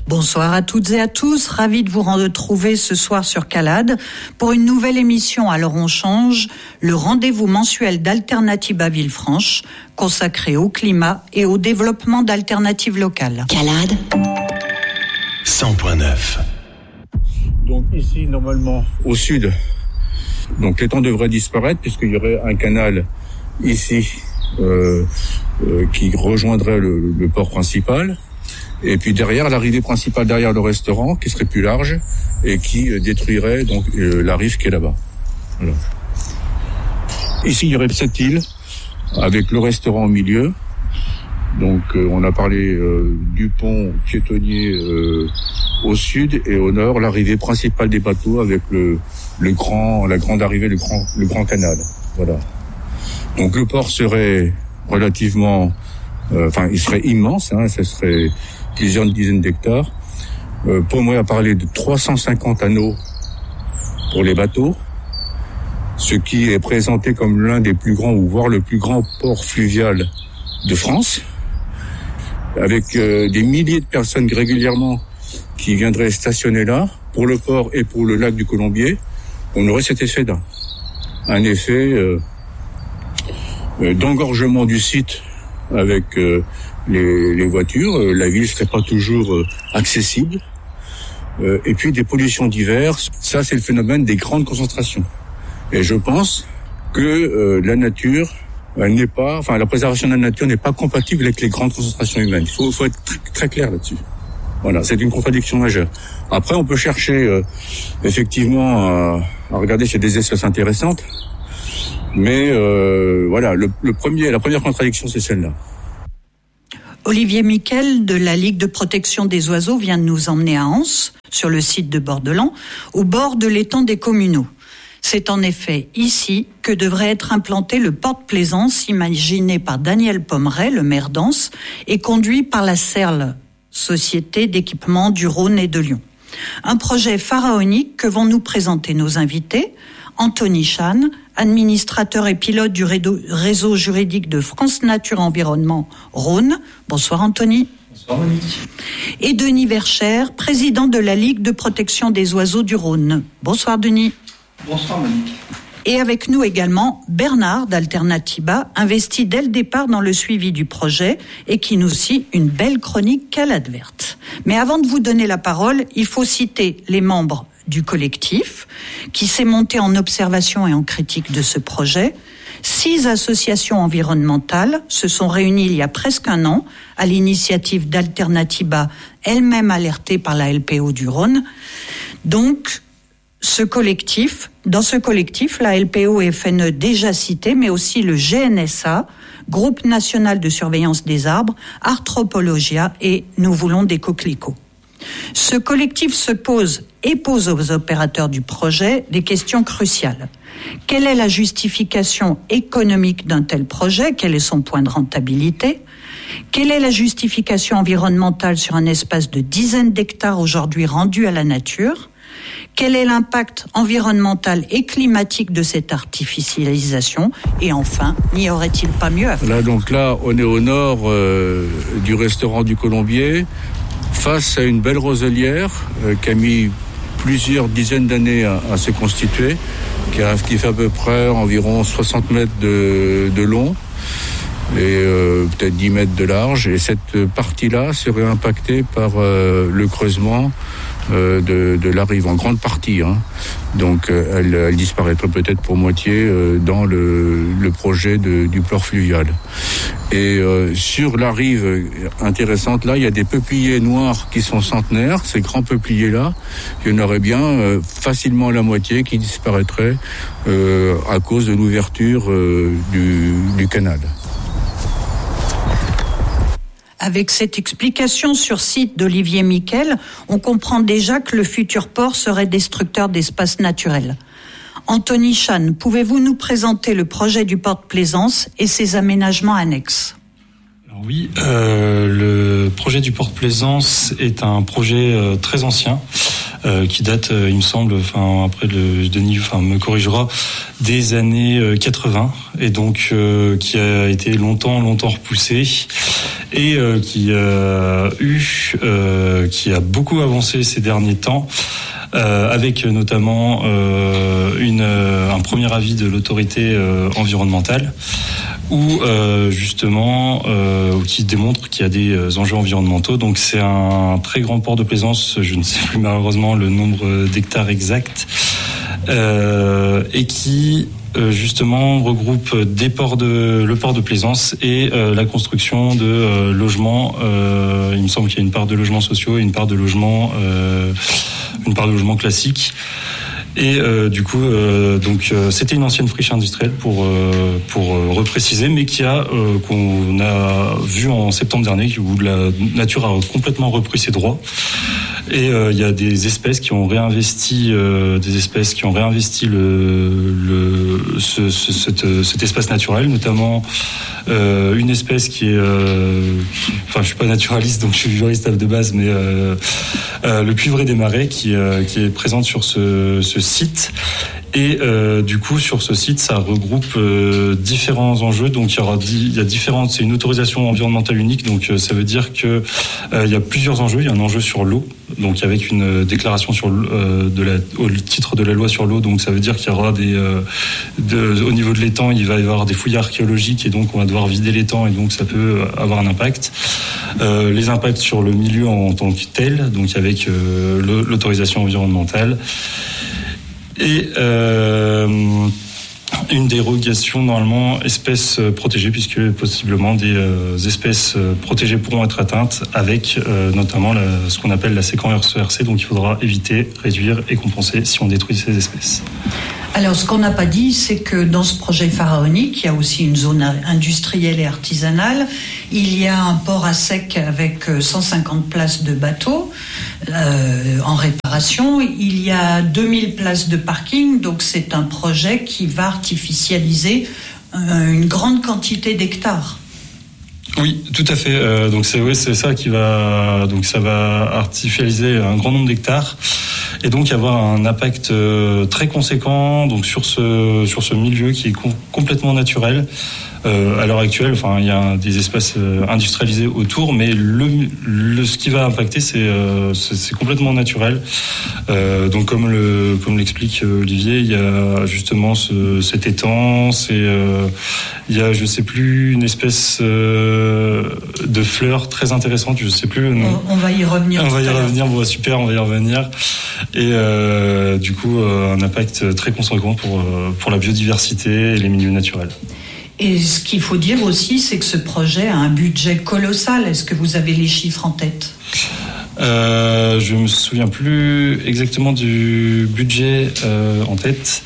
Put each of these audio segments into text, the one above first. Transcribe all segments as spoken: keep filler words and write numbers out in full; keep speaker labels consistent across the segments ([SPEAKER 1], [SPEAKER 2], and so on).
[SPEAKER 1] Bonsoir à toutes et à tous, ravi de vous retrouver ce soir sur Calade pour une nouvelle émission Alors on change, le rendez-vous mensuel d'Alternativa Villefranche consacré au climat et au développement d'alternatives locales.
[SPEAKER 2] Calade
[SPEAKER 3] cent point neuf.
[SPEAKER 4] Donc ici, normalement, au sud, donc l'étang devrait disparaître puisqu'il y aurait un canal ici euh, euh, qui rejoindrait le, le port principal. Et puis derrière, l'arrivée principale derrière le restaurant, qui serait plus large et qui euh, détruirait donc euh, la rive qui est là-bas. Voilà. Ici, il y aurait cette île avec le restaurant au milieu. Donc, euh, on a parlé euh, du pont piétonnier euh, au sud et au nord, l'arrivée principale des bateaux avec le, le grand, la grande arrivée, le grand, le grand canal. Voilà. Donc, le port serait relativement, euh, enfin, il serait immense. Hein, ça serait plusieurs dizaines d'hectares. Euh, pour moi, à parler de trois cent cinquante anneaux pour les bateaux, ce qui est présenté comme l'un des plus grands, ou voire le plus grand port fluvial de France, avec euh, des milliers de personnes régulièrement qui viendraient stationner là, pour le port et pour le lac du Colombier. On aurait cet effet-là. Un effet euh, euh, d'engorgement du site avec euh, les, les voitures. Euh, la ville serait pas toujours euh, accessible. Euh, et puis des pollutions diverses. Ça, c'est le phénomène des grandes concentrations. Et je pense que euh, la nature elle n'est pas, enfin la préservation de la nature n'est pas compatible avec les grandes concentrations humaines. Il faut, faut être très, très clair là-dessus. Voilà, c'est une contradiction majeure. Après, on peut chercher euh, effectivement à, à regarder s'il y a des espèces intéressantes, mais euh, voilà, le, le premier, la première contradiction, c'est celle-là.
[SPEAKER 1] Olivier Miquel de la Ligue de protection des oiseaux vient de nous emmener à Anse, sur le site de Bordelans, au bord de l'étang des Communaux. C'est en effet ici que devrait être implanté le porte-plaisance imaginé par Daniel Pommeret, le maire d'Anse, et conduit par la Serle, société d'équipement du Rhône et de Lyon. Un projet pharaonique que vont nous présenter nos invités, Anthony Chan, administrateur et pilote du réseau juridique de France Nature Environnement Rhône. Bonsoir Anthony.
[SPEAKER 5] Bonsoir Monique.
[SPEAKER 1] Et Denis Vercher, président de la Ligue de protection des oiseaux du Rhône. Bonsoir Denis.
[SPEAKER 5] Bonsoir Monique.
[SPEAKER 1] Et avec nous également Bernard d'Alternativa, investi dès le départ dans le suivi du projet et qui nous scie une belle chronique Calade verte. Mais avant de vous donner la parole, il faut citer les membres du collectif qui s'est monté en observation et en critique de ce projet. Six associations environnementales se sont réunies il y a presque un an à l'initiative d'Alternativa, elle-même alertée par la L P O du Rhône. Donc, Ce collectif, dans ce collectif, la L P O F N E déjà citée, mais aussi le G N S A, Groupe National de Surveillance des Arbres, Arthropologia et Nous voulons des coquelicots. Ce collectif se pose et pose aux opérateurs du projet des questions cruciales. Quelle est la justification économique d'un tel projet ? Quel est son point de rentabilité ? Quelle est la justification environnementale sur un espace de dizaines d'hectares aujourd'hui rendu à la nature ? Quel est l'impact environnemental et climatique de cette artificialisation ? Et enfin, n'y aurait-il pas mieux à faire ?
[SPEAKER 4] Là, donc là, on est au nord euh, du restaurant du Colombier, face à une belle roselière euh, qui a mis plusieurs dizaines d'années à, à se constituer, qui, a, qui fait à peu près environ soixante mètres de, de long et euh, peut-être dix mètres de large. Et cette partie-là serait impactée par euh, le creusement Euh, de, de la rive en grande partie, hein. Donc euh, elle, elle disparaîtrait peut-être pour moitié euh, dans le, le projet de, du port fluvial. Et euh, sur la rive intéressante là, il y a des peupliers noirs qui sont centenaires, ces grands peupliers là, il y en aurait bien euh, facilement la moitié qui disparaîtrait euh, à cause de l'ouverture euh, du, du canal.
[SPEAKER 1] Avec cette explication sur site d'Olivier Miquel, on comprend déjà que le futur port serait destructeur d'espaces naturels. Anthony Chan, pouvez-vous nous présenter le projet du porte-plaisance et ses aménagements annexes ?
[SPEAKER 5] Alors oui, euh, le projet du porte-plaisance est un projet euh, très ancien. Euh, qui date, euh, il me semble, enfin après le Denis, enfin me corrigera, des années euh, quatre-vingts et donc euh, qui a été longtemps, longtemps repoussé et euh, qui a eu euh, euh, qui a beaucoup avancé ces derniers temps. Euh, avec notamment euh, une, euh, un premier avis de l'autorité euh, environnementale où euh, justement euh, qui démontre qu'il y a des euh, enjeux environnementaux. Donc c'est un très grand port de plaisance, je ne sais plus malheureusement le nombre d'hectares exact, euh, et qui euh, justement regroupe des ports de, le port de plaisance et euh, la construction de euh, logements. Euh, il me semble qu'il y a une part de logements sociaux et une part de logements euh, une part de logement classique. Et euh, du coup, euh, donc euh, c'était une ancienne friche industrielle pour euh, pour euh, repréciser, mais qui a euh, qu'on a vu en septembre dernier où la nature a complètement repris ses droits. Et euh, il y a des espèces qui ont réinvesti euh, des espèces qui ont réinvesti le le ce, ce, cet, cet espace naturel, notamment euh, une espèce qui est euh, enfin je suis pas naturaliste donc je suis juriste de base, mais euh, euh, le cuivré des marais qui euh, qui est présente sur ce ce site. Et euh, du coup, sur ce site, ça regroupe euh, différents enjeux. Donc, il y aura, il y a différentes. C'est une autorisation environnementale unique. Donc, euh, ça veut dire que euh, il y a plusieurs enjeux. Il y a un enjeu sur l'eau. Donc, avec une déclaration sur euh, de la, au titre de la loi sur l'eau. Donc, ça veut dire qu'il y aura des, euh, de, au niveau de l'étang, il va y avoir des fouilles archéologiques et donc on va devoir vider l'étang et donc ça peut avoir un impact. Euh, les impacts sur le milieu en tant que tel. Donc, avec euh, le, l'autorisation environnementale. Et euh, une dérogation normalement espèces protégées, puisque possiblement des euh, espèces protégées pourront être atteintes avec euh, notamment la, ce qu'on appelle la séquence R C. Donc il faudra éviter, réduire et compenser si on détruit ces espèces.
[SPEAKER 1] Alors, ce qu'on n'a pas dit, c'est que dans ce projet pharaonique, il y a aussi une zone industrielle et artisanale. Il y a un port à sec avec cent cinquante places de bateaux euh, en réparation. Il y a deux mille places de parking. Donc, c'est un projet qui va artificialiser euh, une grande quantité d'hectares.
[SPEAKER 5] Oui, tout à fait. Euh, donc c'est oui, c'est ça qui va donc ça va artificialiser un grand nombre d'hectares et donc avoir un impact euh, très conséquent donc sur ce sur ce milieu qui est com- complètement naturel. Euh, à l'heure actuelle, enfin, il y a des espaces euh, industrialisés autour, mais le, le ce qui va impacter, c'est euh, c'est, c'est complètement naturel. Euh, donc, comme le comme l'explique Olivier, il y a justement ce, cet étang, c'est euh, il y a, je sais plus, une espèce euh, de fleur très intéressante, je sais plus le nom.
[SPEAKER 1] On, on va y revenir.
[SPEAKER 5] On va y
[SPEAKER 1] à
[SPEAKER 5] revenir. Bon, super, on va y revenir. Et euh, du coup, euh, un impact très conséquent pour euh, pour la biodiversité et les milieux naturels.
[SPEAKER 1] Et ce qu'il faut dire aussi, c'est que ce projet a un budget colossal. Est-ce que vous avez les chiffres en tête ?
[SPEAKER 5] euh, Je me souviens plus exactement du budget euh, en tête.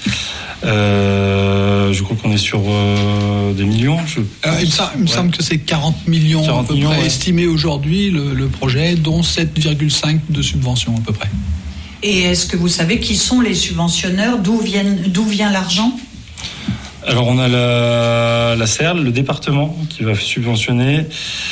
[SPEAKER 5] Euh, je crois qu'on est sur euh, des millions. Je...
[SPEAKER 2] Euh, il me, semble, il me ouais. semble que c'est quarante millions à peu
[SPEAKER 5] millions,
[SPEAKER 2] près
[SPEAKER 5] ouais.
[SPEAKER 2] estimés aujourd'hui le, le projet, dont sept virgule cinq de subventions à peu près.
[SPEAKER 1] Et est-ce que vous savez qui sont les subventionneurs ? D'où viennent, d'où vient l'argent ?
[SPEAKER 5] Alors on a la, la C E R L, le département qui va subventionner.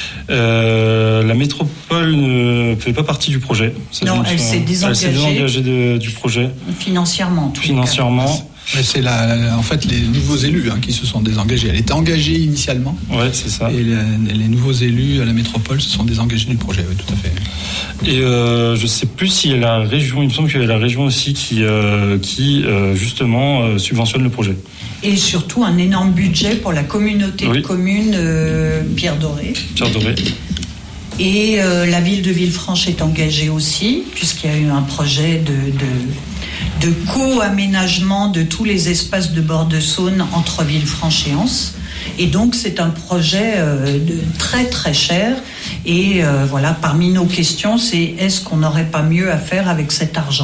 [SPEAKER 5] Euh, la métropole ne fait pas partie du projet.
[SPEAKER 1] Ça non, elle s'est désengagée,
[SPEAKER 5] elle s'est désengagée de, du projet.
[SPEAKER 1] Financièrement, en tout
[SPEAKER 5] Financièrement.
[SPEAKER 2] Mais c'est la, la, en fait les nouveaux élus hein, qui se sont désengagés. Elle était engagée initialement.
[SPEAKER 5] Ouais, c'est ça.
[SPEAKER 2] Et les, les nouveaux élus à la métropole se sont désengagés du projet. Oui, tout à fait.
[SPEAKER 5] Et euh, je sais plus s'il y a la région. Il me semble qu'il y a la région aussi qui, euh, qui euh, justement euh, subventionne le projet.
[SPEAKER 1] Et surtout un énorme budget pour la communauté oui. de communes euh, Pierre Doré.
[SPEAKER 5] Pierre Doré.
[SPEAKER 1] Et euh, la ville de Villefranche est engagée aussi, puisqu'il y a eu un projet de, de, de co-aménagement de tous les espaces de bord de Saône entre Villefranche et Anse. Et donc c'est un projet euh, de, très très cher. Et euh, voilà, parmi nos questions, c'est est-ce qu'on n'aurait pas mieux à faire avec cet argent ?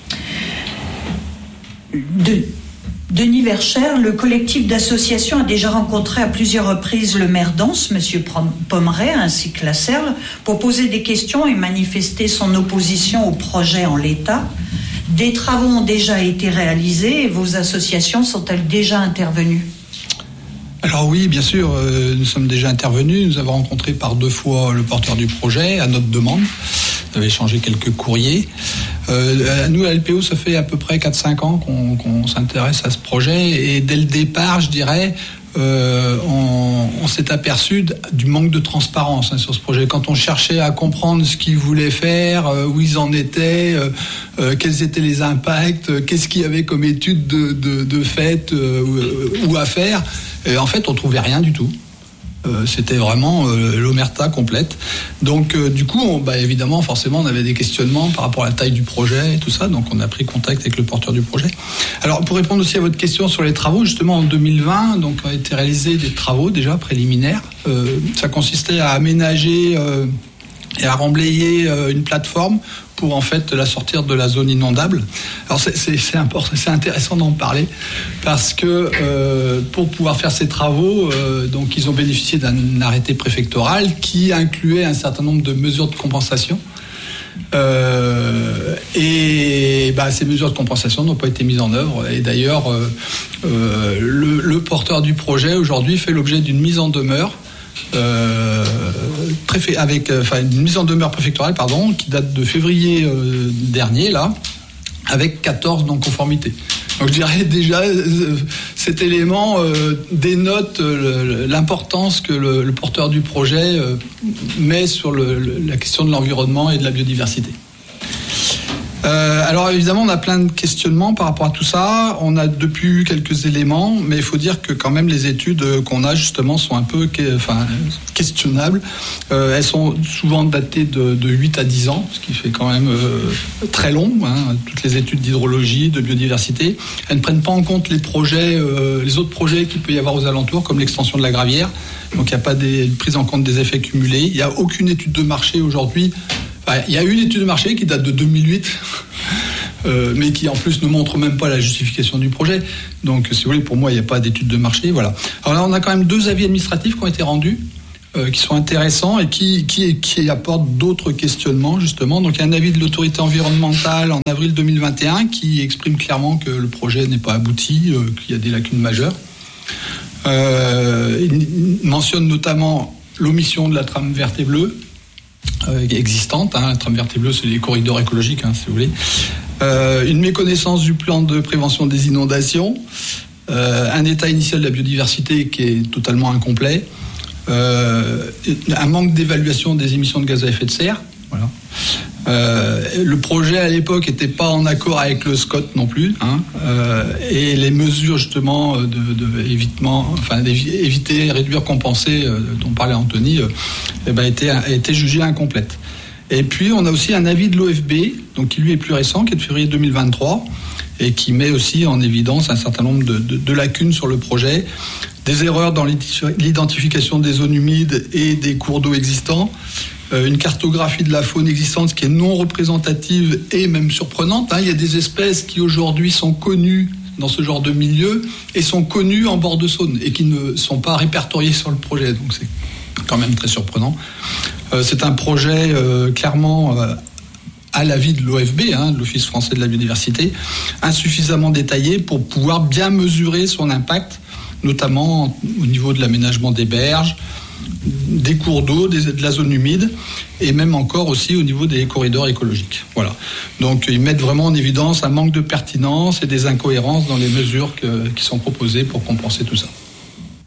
[SPEAKER 1] de, Denis Verchères, le collectif d'associations a déjà rencontré à plusieurs reprises le maire d'Anse, M. Pommeret, ainsi que la C E R L, pour poser des questions et manifester son opposition au projet en l'état. Des travaux ont déjà été réalisés et vos associations sont-elles déjà intervenues ?
[SPEAKER 2] Alors oui, bien sûr, euh, nous sommes déjà intervenus. Nous avons rencontré par deux fois le porteur du projet à notre demande. Nous avons échangé quelques courriers. Euh, nous, à L P O, ça fait à peu près quatre cinq ans qu'on, qu'on s'intéresse à ce projet. Et dès le départ, je dirais, euh, on, on s'est aperçu du manque de transparence hein, sur ce projet. Quand on cherchait à comprendre ce qu'ils voulaient faire, euh, où ils en étaient, euh, euh, quels étaient les impacts, euh, qu'est-ce qu'il y avait comme études de, de, de fait euh, ou, ou à faire, et en fait, on trouvait rien du tout. Euh, c'était vraiment euh, l'omerta complète. Donc euh, du coup, on, bah, évidemment, forcément, on avait des questionnements par rapport à la taille du projet et tout ça. Donc on a pris contact avec le porteur du projet. Alors pour répondre aussi à votre question sur les travaux, justement en deux mille vingt, donc ont été réalisés des travaux déjà préliminaires. Euh, ça consistait à aménager euh, et à remblayer euh, une plateforme pour en fait la sortir de la zone inondable. Alors c'est, c'est, c'est, important, c'est intéressant d'en parler parce que euh, pour pouvoir faire ces travaux, euh, donc ils ont bénéficié d'un arrêté préfectoral qui incluait un certain nombre de mesures de compensation. Euh, et bah, ces mesures de compensation n'ont pas été mises en œuvre. Et d'ailleurs, euh, euh, le, le porteur du projet aujourd'hui fait l'objet d'une mise en demeure. Euh, préfet, avec enfin une mise en demeure préfectorale pardon qui date de février euh, dernier là avec quatorze non-conformités. Donc je dirais déjà euh, cet élément euh, dénote euh, l'importance que le, le porteur du projet euh, met sur le, le, la question de l'environnement et de la biodiversité. Euh, alors évidemment on a plein de questionnements par rapport à tout ça, on a depuis eu quelques éléments, mais il faut dire que quand même les études qu'on a justement sont un peu enfin, questionnables. Euh, elles sont souvent datées de, de huit à dix ans, ce qui fait quand même euh, très long, hein, toutes les études d'hydrologie, de biodiversité. Elles ne prennent pas en compte les projets, euh, les autres projets qu'il peut y avoir aux alentours, comme l'extension de la gravière, donc il n'y a pas de prise en compte des effets cumulés, il n'y a aucune étude de marché aujourd'hui. Il y a une étude de marché qui date de deux mille huit, euh, mais qui en plus ne montre même pas la justification du projet. Donc, si vous voulez, pour moi, il n'y a pas d'étude de marché. Voilà. Alors là, on a quand même deux avis administratifs qui ont été rendus, euh, qui sont intéressants et qui, qui, qui apportent d'autres questionnements, justement. Donc, il y a un avis de l'autorité environnementale en avril deux mille vingt et un qui exprime clairement que le projet n'est pas abouti, euh, qu'il y a des lacunes majeures. Euh, il mentionne notamment l'omission de la trame verte et bleue, Euh, existante, hein, la trame verte et bleue, c'est les corridors écologiques, hein, si vous voulez. Euh, une méconnaissance du plan de prévention des inondations, euh, un état initial de la biodiversité qui est totalement incomplet, euh, un manque d'évaluation des émissions de gaz à effet de serre. Voilà. Euh, le projet à l'époque n'était pas en accord avec le SCOT non plus, hein, euh, et les mesures justement de, de évitement, enfin d'éviter, réduire, compenser, euh, dont parlait Anthony, euh, eh ben, étaient, étaient jugées incomplètes. Et puis on a aussi un avis de l'O F B, donc qui lui est plus récent, qui est de février deux mille vingt-trois, et qui met aussi en évidence un certain nombre de, de, de lacunes sur le projet, des erreurs dans l'identification des zones humides et des cours d'eau existants. Une cartographie de la faune existante qui est non représentative et même surprenante. Il y a des espèces qui aujourd'hui sont connues dans ce genre de milieu et sont connues en bord de Saône et qui ne sont pas répertoriées sur le projet. Donc c'est quand même très surprenant. C'est un projet euh, clairement euh, à l'avis de l'O F B, hein, de l'Office français de la biodiversité, insuffisamment détaillé pour pouvoir bien mesurer son impact, notamment au niveau de l'aménagement des berges, des cours d'eau, des, de la zone humide et même encore aussi au niveau des corridors écologiques. Voilà. Donc ils mettent vraiment en évidence un manque de pertinence et des incohérences dans les mesures que, qui sont proposées pour compenser tout ça.